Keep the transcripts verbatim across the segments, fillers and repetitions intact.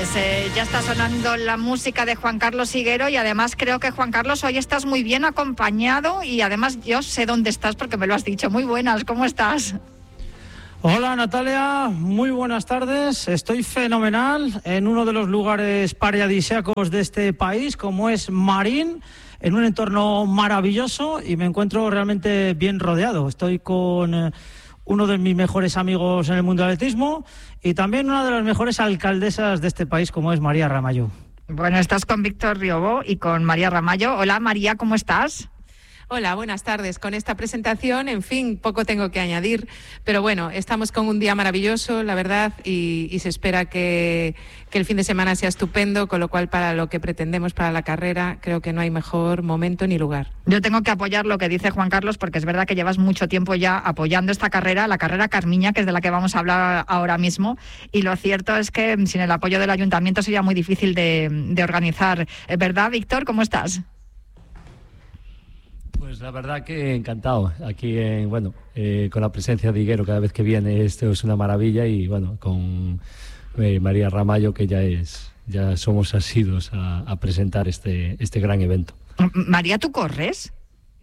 Eh, ya está sonando la música de Juan Carlos Higuero y además creo que, Juan Carlos, hoy estás muy bien acompañado y además yo sé dónde estás porque me lo has dicho. Muy buenas, ¿cómo estás? Hola Natalia, muy buenas tardes. Estoy fenomenal en uno de los lugares paradisíacos de este país, como es Marín, en un entorno maravilloso y me encuentro realmente bien rodeado. Estoy con eh, uno de mis mejores amigos en el mundo del atletismo y también una de las mejores alcaldesas de este país, como es María Ramallo. Bueno, estás con Víctor Riobó y con María Ramallo. Hola María, ¿cómo estás? Hola, buenas tardes. Con esta presentación, en fin, poco tengo que añadir, pero bueno, estamos con un día maravilloso, la verdad, y, y se espera que, que el fin de semana sea estupendo, con lo cual para lo que pretendemos para la carrera creo que no hay mejor momento ni lugar. Yo tengo que apoyar lo que dice Juan Carlos porque es verdad que llevas mucho tiempo ya apoyando esta carrera, la carrera Carmiña, que es de la que vamos a hablar ahora mismo, y lo cierto es que sin el apoyo del ayuntamiento sería muy difícil de, de organizar. ¿Verdad, Víctor? ¿Cómo estás? Pues la verdad que encantado aquí, en, bueno, eh, con la presencia de Higuero cada vez que viene, esto es una maravilla y bueno, con eh, María Ramallo, que ya es, ya somos asiduos a, a presentar este, este gran evento. María, ¿tú corres?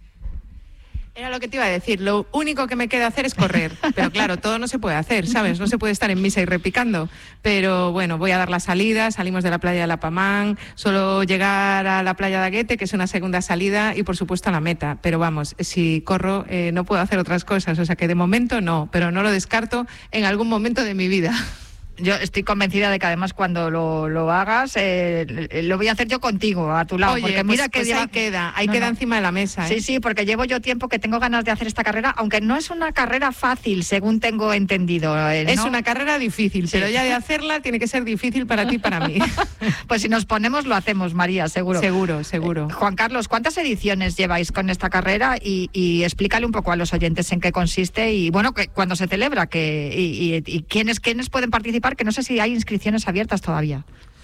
Era lo que te iba a decir, lo único que me queda hacer es correr, pero claro, todo no se puede hacer, ¿sabes? No se puede estar en misa y repicando, pero bueno, voy a dar la salida, salimos de la playa de La Pamán, solo llegar a la playa de Aguete, que es una segunda salida, y por supuesto a la meta, pero vamos, si corro eh, no puedo hacer otras cosas, o sea que de momento no, pero no lo descarto en algún momento de mi vida. Yo estoy convencida de que además cuando lo, lo hagas, eh, lo voy a hacer yo contigo, a tu lado. Oye, porque pues, mira que pues lleva... ahí queda, ahí no, queda no. encima de la mesa. ¿eh? Sí, sí, porque llevo yo tiempo que tengo ganas de hacer esta carrera, aunque no es una carrera fácil, según tengo entendido. ¿no? Es una carrera difícil, sí. Pero ya de hacerla tiene que ser difícil para ti y para mí. Pues si nos ponemos lo hacemos, María, seguro. Seguro, seguro. Eh, Juan Carlos, ¿cuántas ediciones lleváis con esta carrera? Y, y explícale un poco a los oyentes en qué consiste y, bueno, que, cuándo se celebra que, y, y, y quiénes, quiénes pueden participar, que no sé si hay inscripciones abiertas todavía.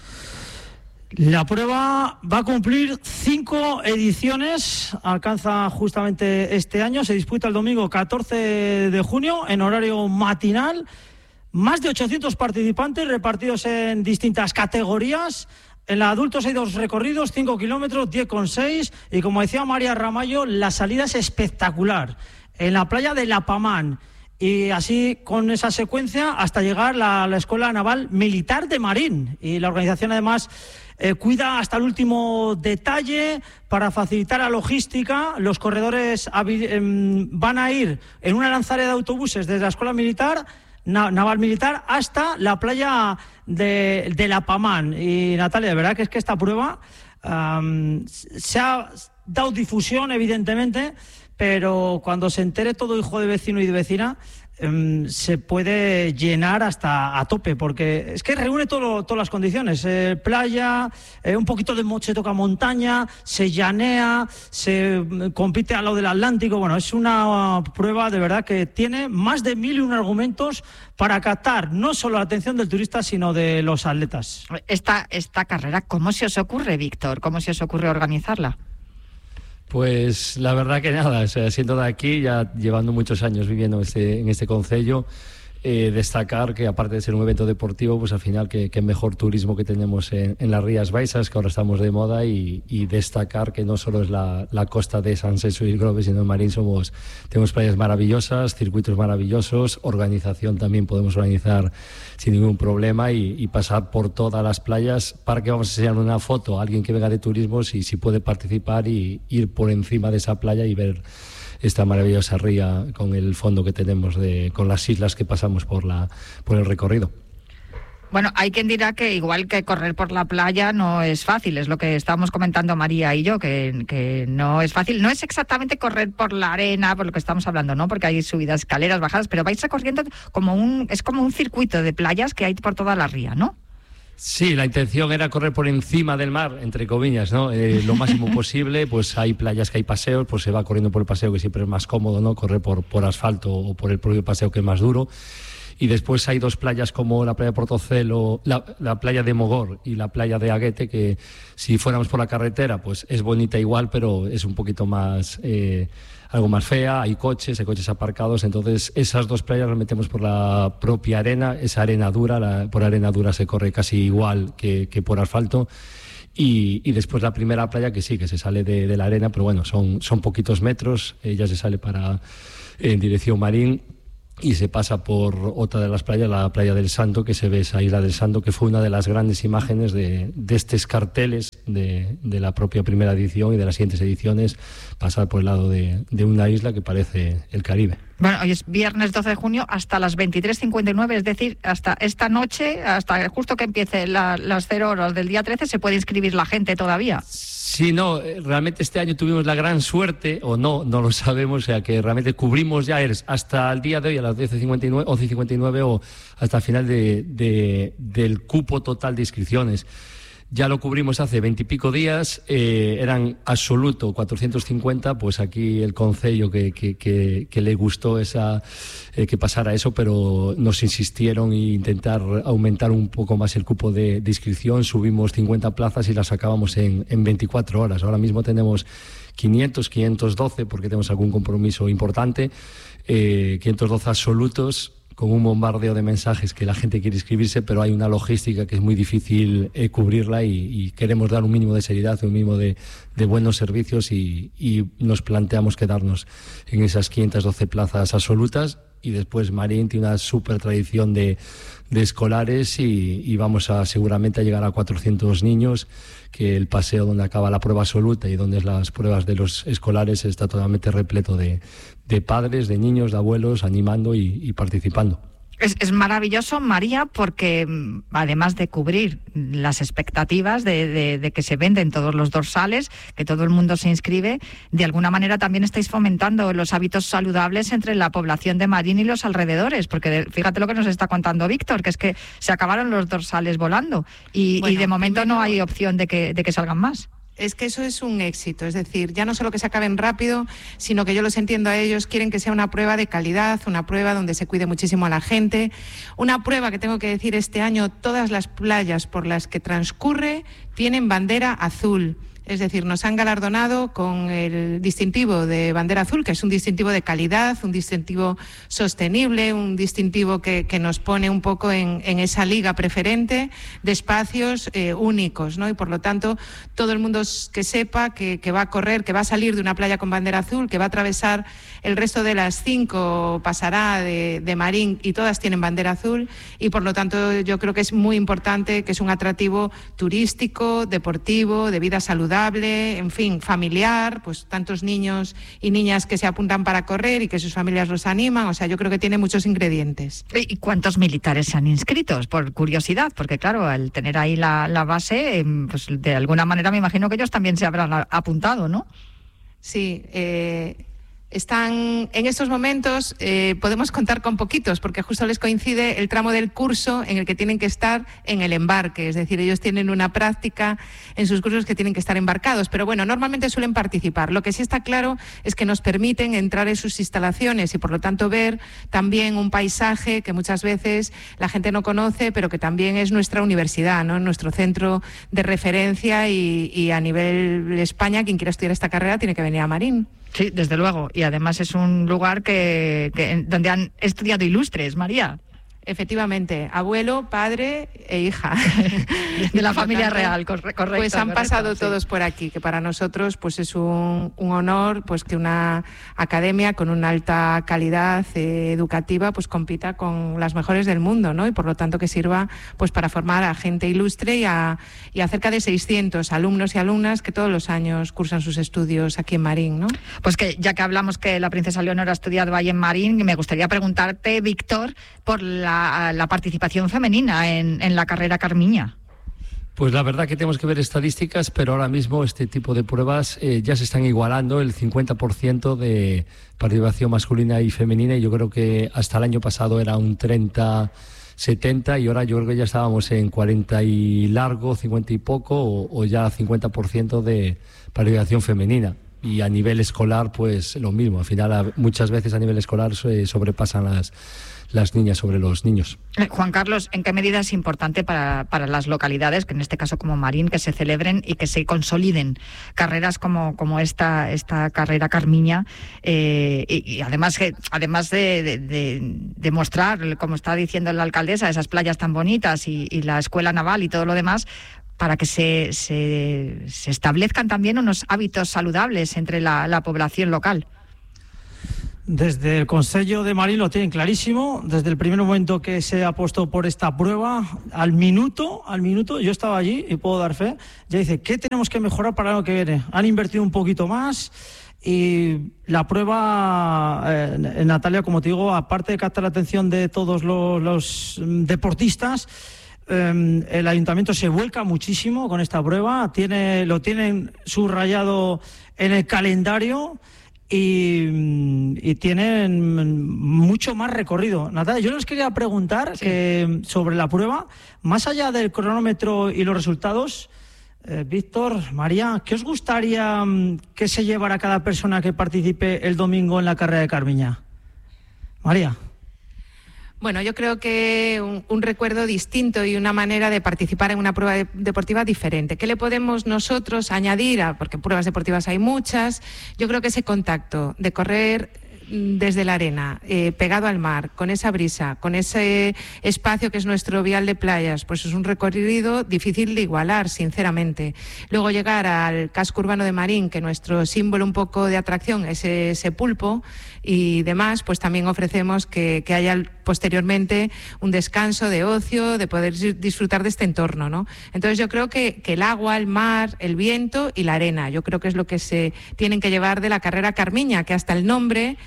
La prueba va a cumplir cinco ediciones, alcanza justamente este año, se disputa el domingo catorce de junio en horario matinal, más de ochocientos participantes repartidos en distintas categorías. En la adultos hay dos recorridos, cinco kilómetros, diez coma seis, y como decía María Ramallo, la salida es espectacular, en la playa de La Pamán. Y así, con esa secuencia, hasta llegar a la, la Escuela Naval Militar de Marín. Y la organización, además, eh, cuida hasta el último detalle para facilitar la logística. Los corredores eh, van a ir en una lanzadera de autobuses desde la Escuela Militar, na, Naval Militar, hasta la playa de, de La Pamán. Y, Natalia, de verdad que es que esta prueba um, se ha dado difusión, evidentemente, pero cuando se entere todo hijo de vecino y de vecina, eh, se puede llenar hasta a tope, porque es que reúne todo, todas las condiciones, eh, playa, eh, un poquito de se toca montaña, se llanea, se eh, compite al lado del Atlántico. Bueno, es una prueba de verdad que tiene más de mil y un argumentos para captar no solo la atención del turista, sino de los atletas. Esta, esta carrera, ¿cómo se os ocurre, Víctor? ¿Cómo se os ocurre organizarla? Pues la verdad que nada, o sea, siendo de aquí, ya llevando muchos años viviendo en este, en este concello, eh, destacar que aparte de ser un evento deportivo, pues al final que, que mejor turismo que tenemos en, en las Rías Baixas, que ahora estamos de moda, y, y destacar que no solo es la, la costa de San Senso y Grove, sino en Marín somos, tenemos playas maravillosas, circuitos maravillosos, organización también podemos organizar sin ningún problema y, y pasar por todas las playas. Para que vamos a enseñar una foto a alguien que venga de turismo, si, si puede participar y ir por encima de esa playa y ver esta maravillosa ría con el fondo que tenemos, de, con las islas que pasamos por, la, por el recorrido. Bueno, hay quien dirá que igual que correr por la playa no es fácil, es lo que estábamos comentando María y yo, que, que no es fácil. No es exactamente correr por la arena, por lo que estamos hablando, ¿no? Porque hay subidas, escaleras, bajadas, pero vais recorriendo como un, es como un circuito de playas que hay por toda la ría, ¿no? Sí, la intención era correr por encima del mar, entre comillas, ¿no? Eh, lo máximo posible. Pues hay playas que hay paseos, pues se va corriendo por el paseo, que siempre es más cómodo, ¿no? Correr por, por asfalto o por el propio paseo, que es más duro. Y después hay dos playas como la playa de Portocelo, la, la playa de Mogor y la playa de Aguete, que si fuéramos por la carretera, pues es bonita igual, pero es un poquito más, eh, algo más fea, hay coches, hay coches aparcados, entonces esas dos playas las metemos por la propia arena, esa arena dura, la, por arena dura se corre casi igual que, que por asfalto. Y, y después la primera playa que sí, que se sale de, de la arena, pero bueno, son, son poquitos metros, eh, ya se sale para en dirección Marín y se pasa por otra de las playas, la playa del Santo, que se ve esa isla del Santo, que fue una de las grandes imágenes de, de estos carteles de, de la propia primera edición y de las siguientes ediciones, pasar por el lado de, de una isla que parece el Caribe. Bueno, hoy es viernes doce de junio hasta las veintitrés cincuenta y nueve, es decir, hasta esta noche, hasta justo que empiece la, las cero horas del día trece, se puede inscribir la gente todavía. Sí, no, realmente este año tuvimos la gran suerte, o no, no lo sabemos, o sea que realmente cubrimos ya hasta el día de hoy a las doce cincuenta y nueve, once cincuenta y nueve o hasta el final de, de, del cupo total de inscripciones. Ya lo cubrimos hace veintipico días, eh, eran absoluto cuatrocientos cincuenta, pues aquí el concello que, que, que, que le gustó esa, eh, que pasara eso, pero nos insistieron en intentar aumentar un poco más el cupo de, de inscripción, subimos cincuenta plazas y las acabamos en, en veinticuatro horas. Ahora mismo tenemos quinientos, quinientos doce, porque tenemos algún compromiso importante, eh, quinientos doce absolutos, con un bombardeo de mensajes que la gente quiere inscribirse, pero hay una logística que es muy difícil eh, cubrirla y, y queremos dar un mínimo de seriedad, un mínimo de, de buenos servicios y, y nos planteamos quedarnos en esas quinientas doce plazas absolutas. Y después Marín tiene una súper tradición de, de escolares y, y vamos a seguramente a llegar a cuatrocientos niños, que el paseo donde acaba la prueba absoluta y donde es las pruebas de los escolares está totalmente repleto de, de padres, de niños, de abuelos animando y, y participando. Es, es maravilloso, María, porque además de cubrir las expectativas de, de, de que se venden todos los dorsales, que todo el mundo se inscribe, de alguna manera también estáis fomentando los hábitos saludables entre la población de Marín y los alrededores, porque de, fíjate lo que nos está contando Víctor, que es que se acabaron los dorsales volando y, bueno, y de momento primero, no hay opción de que, de que salgan más. Es que eso es un éxito, es decir, ya no solo que se acaben rápido, sino que yo los entiendo a ellos, quieren que sea una prueba de calidad, una prueba donde se cuide muchísimo a la gente, una prueba que tengo que decir este año, todas las playas por las que transcurre tienen bandera azul. Es decir, nos han galardonado con el distintivo de bandera azul, que es un distintivo de calidad, un distintivo sostenible, un distintivo que, que nos pone un poco en, en esa liga preferente de espacios eh, únicos, ¿no? Y por lo tanto, todo el mundo que sepa que, que va a correr, que va a salir de una playa con bandera azul, que va a atravesar el resto de las cinco, pasará de, de Marín y todas tienen bandera azul y por lo tanto yo creo que es muy importante, que es un atractivo turístico, deportivo, de vida saludable, en fin, familiar, pues tantos niños y niñas que se apuntan para correr y que sus familias los animan, o sea, yo creo que tiene muchos ingredientes. ¿Y cuántos militares se han inscrito? Por curiosidad, porque claro, al tener ahí la, la base, pues de alguna manera me imagino que ellos también se habrán apuntado, ¿no? Sí, eh... Están en estos momentos, eh, podemos contar con poquitos, porque justo les coincide el tramo del curso en el que tienen que estar en el embarque, es decir, ellos tienen una práctica en sus cursos que tienen que estar embarcados, pero bueno, normalmente suelen participar. Lo que sí está claro es que nos permiten entrar en sus instalaciones y por lo tanto ver también un paisaje que muchas veces la gente no conoce, pero que también es nuestra universidad, ¿no? Nuestro centro de referencia y, y a nivel España, quien quiera estudiar esta carrera tiene que venir a Marín. Sí, desde luego. Y además es un lugar que, que donde han estudiado ilustres, María. Efectivamente, abuelo, padre e hija. De la familia real, correcto. Pues han correcto, pasado sí. todos por aquí, que para nosotros pues es un, un honor pues que una academia con una alta calidad eh, educativa pues compita con las mejores del mundo, ¿no? Y por lo tanto que sirva pues para formar a gente ilustre y a, y a cerca de seiscientos alumnos y alumnas que todos los años cursan sus estudios aquí en Marín, ¿no? Pues que ya que hablamos que la princesa Leonor ha estudiado ahí en Marín, me gustaría preguntarte, Víctor, por la La, la participación femenina en, en la carrera Carmiña. Pues la verdad que tenemos que ver estadísticas, pero ahora mismo este tipo de pruebas eh, ya se están igualando el cincuenta por ciento de participación masculina y femenina y yo creo que hasta el año pasado era un treinta setenta y ahora yo creo que ya estábamos en cuarenta y largo, cincuenta y poco o, o ya cincuenta por ciento de participación femenina. y a nivel escolar pues lo mismo. Al final a, muchas veces a nivel escolar eh, sobrepasan las las niñas sobre los niños. Eh, Juan Carlos, ¿en qué medida es importante para, para las localidades, que en este caso como Marín, que se celebren y que se consoliden carreras como, como esta, esta carrera Carmiña? Eh, y, y además, que, además de, de, de, de mostrar, como está diciendo la alcaldesa, esas playas tan bonitas y, y la escuela naval y todo lo demás, para que se, se, se establezcan también unos hábitos saludables entre la, la población local. Desde el Consello de Marín lo tienen clarísimo. Desde el primer momento que se ha puesto por esta prueba, al minuto, al minuto, yo estaba allí y puedo dar fe, ya dice, ¿qué tenemos que mejorar para el año que viene? Han invertido un poquito más y la prueba, eh, Natalia, como te digo, aparte de captar la atención de todos los, los deportistas, eh, el ayuntamiento se vuelca muchísimo con esta prueba, tiene, lo tienen subrayado en el calendario. Y, y tienen mucho más recorrido. Natalia, yo les quería preguntar sí. que, sobre la prueba, más allá del cronómetro y los resultados, eh, Víctor, María, ¿qué os gustaría que se llevara cada persona que participe el domingo en la carrera de Carmiña? María. Bueno, yo creo que un, un recuerdo distinto y una manera de participar en una prueba de, deportiva diferente. ¿Qué le podemos nosotros añadir? A, porque pruebas deportivas hay muchas. Yo creo que ese contacto de correr desde la arena, eh, pegado al mar, con esa brisa, con ese espacio que es nuestro vial de playas, pues es un recorrido difícil de igualar, sinceramente. Luego llegar al casco urbano de Marín, que nuestro símbolo un poco de atracción es ese pulpo y demás, pues también ofrecemos que, que haya posteriormente un descanso de ocio, de poder disfrutar de este entorno, ¿no? Entonces yo creo que, que el agua, el mar, el viento y la arena, yo creo que es lo que se tienen que llevar de la carrera Carmiña, que hasta el nombre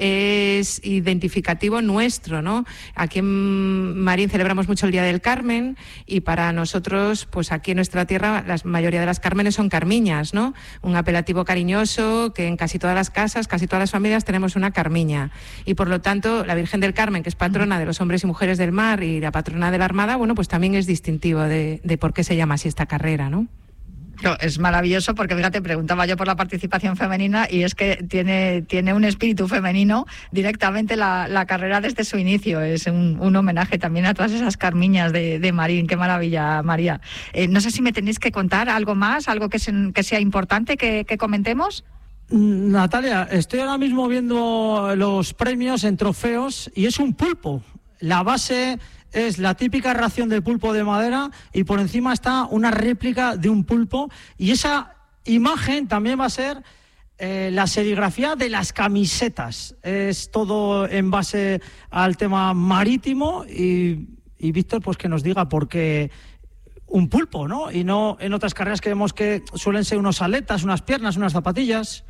es identificativo nuestro, ¿no? Aquí en Marín celebramos mucho el Día del Carmen y para nosotros, pues aquí en nuestra tierra, la mayoría de las Cármenes son Carmiñas, ¿no? Un apelativo cariñoso que en casi todas las casas, casi todas las familias tenemos una Carmiña y por lo tanto la Virgen del Carmen, que es patrona de los hombres y mujeres del mar y la patrona de la Armada, bueno, pues también es distintivo de, de por qué se llama así esta carrera, ¿no? Es maravilloso porque, fíjate, preguntaba yo por la participación femenina y es que tiene, tiene un espíritu femenino directamente la, la carrera desde su inicio. Es un, un homenaje también a todas esas Carmiñas de, de Marín. Qué maravilla, María. Eh, no sé si me tenéis que contar algo más, algo que, se, que sea importante que, que comentemos. Natalia, estoy ahora mismo viendo los premios en trofeos y es un pulpo. La base es la típica ración del pulpo de madera y por encima está una réplica de un pulpo y esa imagen también va a ser eh, la serigrafía de las camisetas. Es todo en base al tema marítimo y, y Víctor, pues que nos diga por qué un pulpo, ¿no? Y no en otras carreras que vemos que suelen ser unos aletas, unas piernas, unas zapatillas.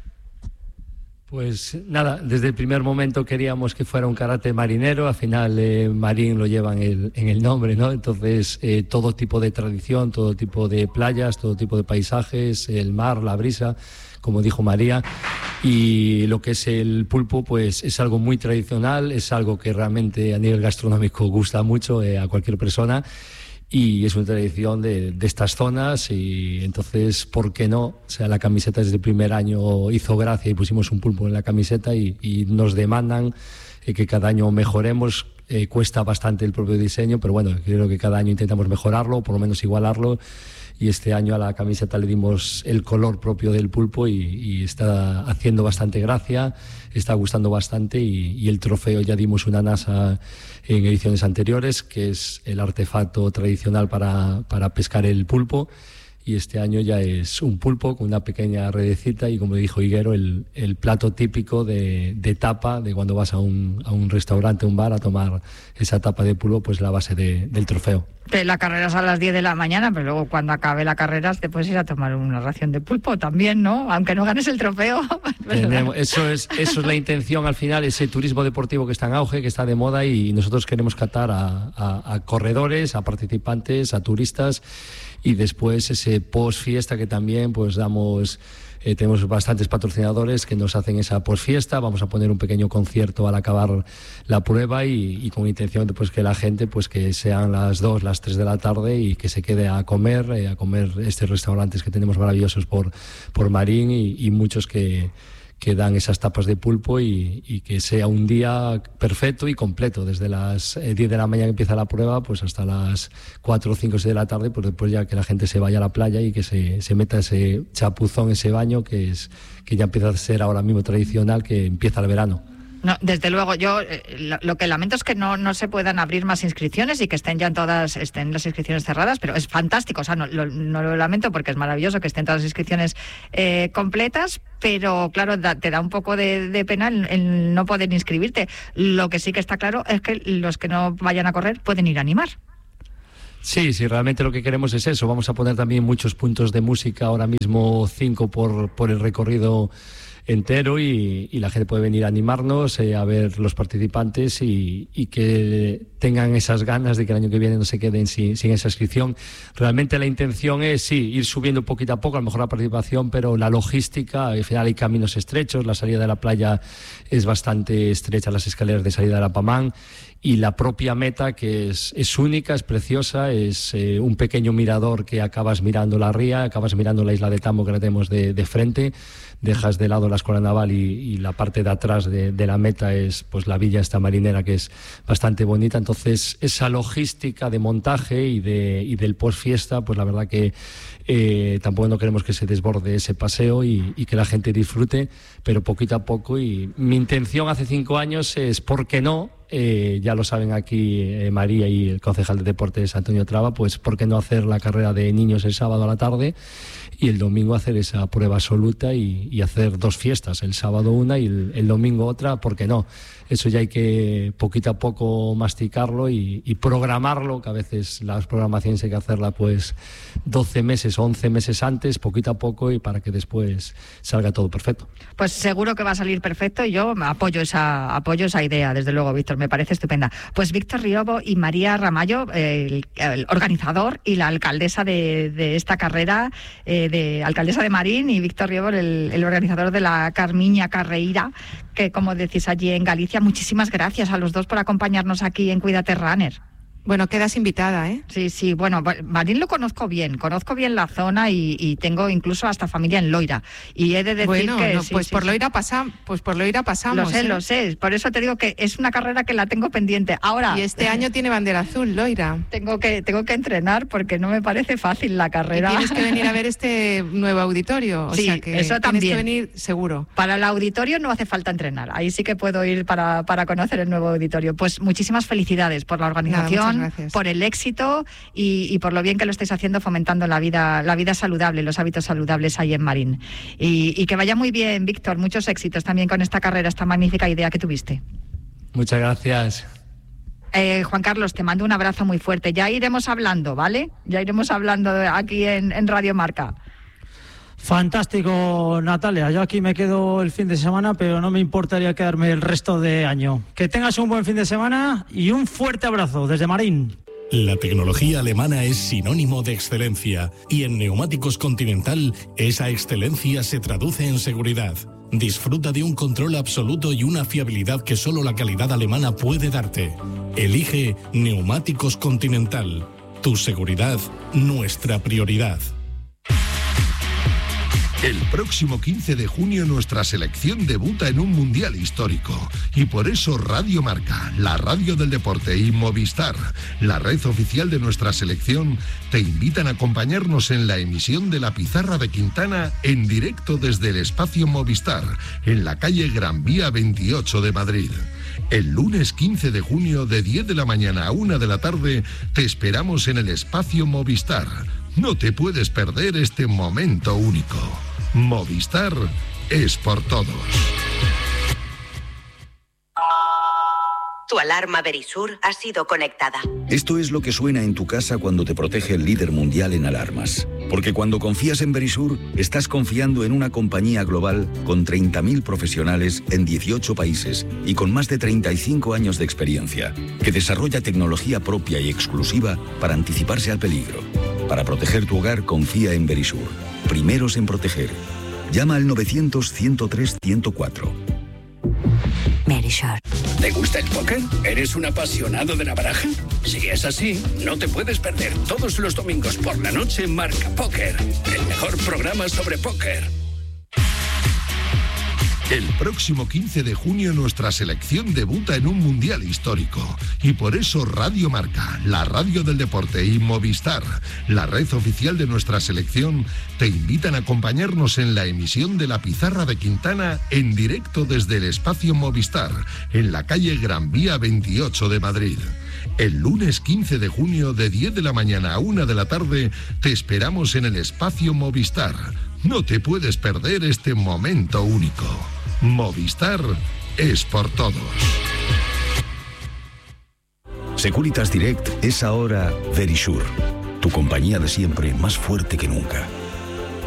Pues nada, desde el primer momento queríamos que fuera un karate marinero, al final eh, Marín lo lleva en el, en el nombre, ¿no? Entonces eh, todo tipo de tradición, todo tipo de playas, todo tipo de paisajes, el mar, la brisa, como dijo María, y lo que es el pulpo pues es algo muy tradicional, es algo que realmente a nivel gastronómico gusta mucho eh, a cualquier persona. Y es una tradición de, de estas zonas y entonces, ¿por qué no? O sea, la camiseta desde el primer año hizo gracia y pusimos un pulpo en la camiseta y, y nos demandan eh, que cada año mejoremos. Eh, cuesta bastante el propio diseño, pero bueno, creo que cada año intentamos mejorarlo, por lo menos igualarlo. Y este año a la camiseta le dimos el color propio del pulpo y, y está haciendo bastante gracia, está gustando bastante y, y el trofeo ya dimos una nasa en ediciones anteriores, que es el artefacto tradicional para, para pescar el pulpo. Y este año ya es un pulpo con una pequeña redecita y, como dijo Higuero, el, el plato típico de, de tapa, de cuando vas a un, a un restaurante, un bar, a tomar esa tapa de pulpo, pues la base de, del trofeo. La carrera es a las diez de la mañana, pero luego cuando acabe la carrera te puedes ir a tomar una ración de pulpo también, ¿no? Aunque no ganes el trofeo. Tenemos, eso, es, eso es la intención al final, ese turismo deportivo que está en auge, que está de moda y nosotros queremos captar a, a, a corredores, a participantes, a turistas y después ese post fiesta que también pues damos. Eh, tenemos bastantes patrocinadores que nos hacen esa posfiesta. Vamos a poner un pequeño concierto al acabar la prueba y, y con intención de pues, que la gente, pues que sean las dos, las tres de la tarde y que se quede a comer, eh, a comer estos restaurantes que tenemos maravillosos por, por Marín y, y muchos que, que dan esas tapas de pulpo y, y que sea un día perfecto y completo, desde las diez de la mañana que empieza la prueba pues hasta las cuatro, cinco, seis de la tarde, pues después ya que la gente se vaya a la playa y que se, se meta ese chapuzón, ese baño que, es, que ya empieza a ser ahora mismo tradicional, que empieza el verano. No, desde luego, yo eh, lo, lo que lamento es que no, no se puedan abrir más inscripciones y que estén ya en todas, estén las inscripciones cerradas, pero es fantástico, o sea, no lo, no lo lamento porque es maravilloso que estén todas las inscripciones eh, completas, pero claro, da, te da un poco de, de pena el, el no poder inscribirte. Lo que sí que está claro es que los que no vayan a correr pueden ir a animar. Sí, sí, realmente lo que queremos es eso. Vamos a poner también muchos puntos de música, ahora mismo cinco por, por el recorrido entero y, y la gente puede venir a animarnos, eh, a ver los participantes y, y que tengan esas ganas de que el año que viene no se queden sin, sin esa inscripción. Realmente la intención es, sí, ir subiendo poquito a poco, a lo mejor la participación, pero la logística, al final hay caminos estrechos, la salida de la playa es bastante estrecha, las escaleras de salida de la Pamán, y la propia meta, que es, es única, es preciosa, es eh, un pequeño mirador que acabas mirando la ría, acabas mirando la isla de Tambo que la tenemos de, de frente, dejas de lado la escuela naval y, y la parte de atrás de, de la meta es pues la villa esta marinera que es bastante bonita. Entonces esa logística de montaje y, de, y del post fiesta, pues la verdad que eh, tampoco no queremos que se desborde ese paseo y, y que la gente disfrute, pero poquito a poco. Y mi intención hace cinco años es, ¿por qué no? Eh, ya lo saben aquí eh, María y el concejal de deportes Antonio Traba, pues ¿por qué no hacer la carrera de niños el sábado a la tarde y el domingo hacer esa prueba absoluta y, y hacer dos fiestas, el sábado una y el, el domingo otra? ¿Por qué no? Eso ya hay que poquito a poco masticarlo y, y programarlo, que a veces las programaciones hay que hacerla pues doce meses o once meses antes, poquito a poco, y para que después salga todo perfecto. Pues seguro que va a salir perfecto y yo apoyo esa, apoyo esa idea, desde luego, Víctor, me parece estupenda. Pues Víctor Riobo y María Ramallo, el, el organizador y la alcaldesa de, de esta carrera, eh, de alcaldesa de Marín, y Víctor Riobo, el, el organizador de la Carmiña Carreira, que como decís allí en Galicia. Muchísimas gracias a los dos por acompañarnos aquí en Cuídate Runner. Bueno, quedas invitada, ¿eh? Sí, sí, bueno, Marín lo conozco bien, conozco bien la zona y, y tengo incluso hasta familia en Loira. Y he de decir bueno, que... no, sí, pues, sí, por sí. Loira pasa, pues por Loira pasamos. Lo sé, ¿eh? lo sé, por eso te digo que es una carrera que la tengo pendiente. Ahora... Y este año tiene bandera azul, Loira. Tengo que, tengo que entrenar porque no me parece fácil la carrera. Y tienes que venir a ver este nuevo auditorio, o sí, sea que eso también. tienes que venir seguro. Para el auditorio no hace falta entrenar, ahí sí que puedo ir para, para conocer el nuevo auditorio. Pues muchísimas felicidades por la organización, Nada, por el éxito y, y por lo bien que lo estáis haciendo fomentando la vida, la vida saludable, los hábitos saludables ahí en Marín. Y, y que vaya muy bien, Víctor, muchos éxitos también con esta carrera, esta magnífica idea que tuviste. Muchas gracias. Eh, Juan Carlos, te mando un abrazo muy fuerte. Ya iremos hablando, ¿vale? Ya iremos hablando aquí en, en Radio Marca. Fantástico, Natalia. Yo aquí me quedo el fin de semana, pero no me importaría quedarme el resto de año. Que tengas un buen fin de semana y un fuerte abrazo desde Marín. La tecnología alemana es sinónimo de excelencia y en Neumáticos Continental esa excelencia se traduce en seguridad. Disfruta de un control absoluto y una fiabilidad que solo la calidad alemana puede darte. Elige Neumáticos Continental. Tu seguridad, nuestra prioridad. El próximo quince de junio nuestra selección debuta en un mundial histórico y por eso Radio Marca, la radio del deporte, y Movistar, la red oficial de nuestra selección, te invitan a acompañarnos en la emisión de La Pizarra de Quintana en directo desde el espacio Movistar, en la calle Gran Vía veintiocho de Madrid. El lunes quince de junio de diez de la mañana a una de la tarde te esperamos en el espacio Movistar. No te puedes perder este momento único. Movistar es por todos. Tu alarma Verisur ha sido conectada. Esto es lo que suena en tu casa cuando te protege el líder mundial en alarmas. Porque cuando confías en Verisur, estás confiando en una compañía global con treinta mil profesionales en dieciocho países y con más de treinta y cinco años de experiencia, que desarrolla tecnología propia y exclusiva para anticiparse al peligro, Para proteger tu hogar, confía en Verisur. Primeros en proteger. Llama al novecientos, ciento tres, ciento cuatro. Verisur. ¿Te gusta el póker? ¿Eres un apasionado de la baraja? Si es así, no te puedes perder todos los domingos por la noche Marca Póker, el mejor programa sobre póker. El próximo quince de junio nuestra selección debuta en un mundial histórico y por eso Radio Marca, la radio del deporte, y Movistar, la red oficial de nuestra selección, te invitan a acompañarnos en la emisión de La Pizarra de Quintana en directo desde el espacio Movistar, en la calle Gran Vía veintiocho de Madrid. El lunes quince de junio de diez de la mañana a una de la tarde te esperamos en el espacio Movistar. No te puedes perder este momento único. Movistar es por todos. Securitas Direct es ahora Verisur, tu compañía de siempre más fuerte que nunca.